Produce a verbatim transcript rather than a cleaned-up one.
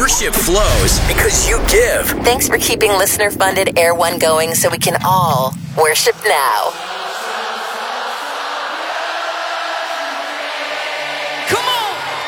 Worship flows because you give. Thanks for keeping listener-funded Air One going so we can all worship now.